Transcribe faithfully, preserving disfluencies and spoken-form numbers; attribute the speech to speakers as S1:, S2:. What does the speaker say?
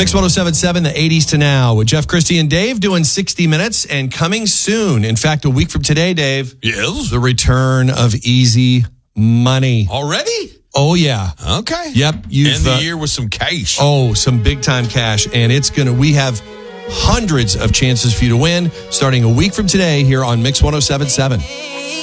S1: Mix ten seventy-seven, the eighties to now, with Jeff, Christie, and Dave doing sixty minutes, and coming soon. In fact, a week from today, Dave.
S2: Yes.
S1: The return of Easy Money.
S2: Already?
S1: Oh, yeah.
S2: Okay.
S1: Yep. You've,
S2: End the
S1: uh,
S2: year with some cash.
S1: Oh, some big time cash. And it's going to, we have hundreds of chances for you to win starting a week from today here on Mix ten seventy-seven.